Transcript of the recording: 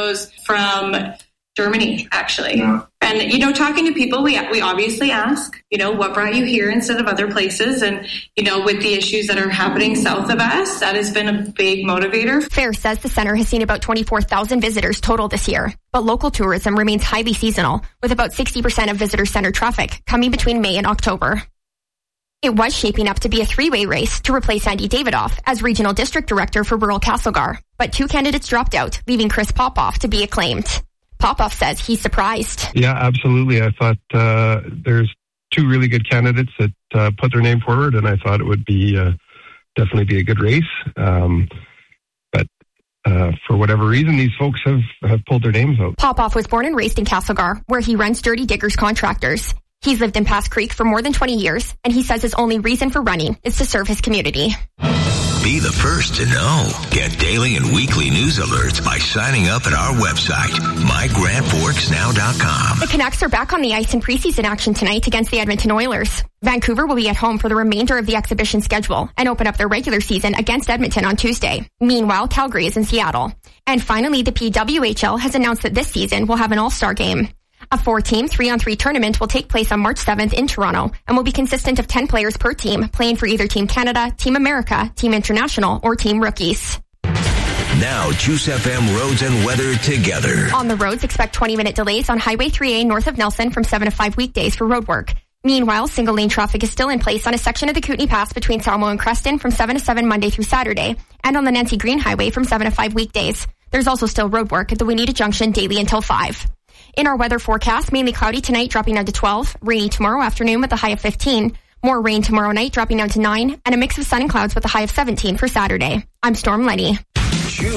photos from Germany, actually. Yeah. And, talking to people, we obviously ask, what brought you here instead of other places? And, with the issues that are happening south of us, that has been a big motivator. Fair says the center has seen about 24,000 visitors total this year. But local tourism remains highly seasonal, with about 60% of visitor center traffic coming between May and October. It was shaping up to be a three-way race to replace Andy Davidoff as Regional District Director for rural Castlegar. But 2 candidates dropped out, leaving Chris Popoff to be acclaimed. Popoff says he's surprised. Yeah, absolutely. I thought there's 2 really good candidates that put their name forward, and I thought it would be definitely be a good race. But for whatever reason, these folks have pulled their names out. Popoff was born and raised in Castlegar, where he runs Dirty Diggers Contractors. He's lived in Pass Creek for more than 20 years, and he says his only reason for running is to serve his community. Be the first to know. Get daily and weekly news alerts by signing up at our website, mygrandforksnow.com. The Canucks are back on the ice in preseason action tonight against the Edmonton Oilers. Vancouver will be at home for the remainder of the exhibition schedule and open up their regular season against Edmonton on Tuesday. Meanwhile, Calgary is in Seattle. And finally, the PWHL has announced that this season will have an all-star game. A 4-team, 3-on-3 tournament will take place on March 7th in Toronto and will be consistent of 10 players per team, playing for either Team Canada, Team America, Team International, or Team Rookies. Now, Juice FM roads and weather together. On the roads, expect 20-minute delays on Highway 3A north of Nelson from 7 to 5 weekdays for road work. Meanwhile, single-lane traffic is still in place on a section of the Kootenay Pass between Salmo and Creston from 7 to 7 Monday through Saturday, and on the Nancy Green Highway from 7 to 5 weekdays. There's also still road work at the Wineta Junction daily until 5. In our weather forecast, mainly cloudy tonight, dropping down to 12. Rainy tomorrow afternoon with a high of 15. More rain tomorrow night, dropping down to 9. And a mix of sun and clouds with a high of 17 for Saturday. I'm Storm Lenny.